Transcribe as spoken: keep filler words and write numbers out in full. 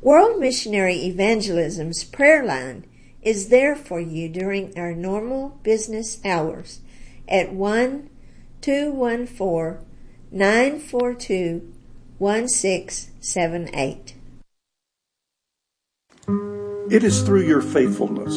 World Missionary Evangelism's prayer line is there for you during our normal business hours at one two one four, nine four two, one six seven eight. It is through your faithfulness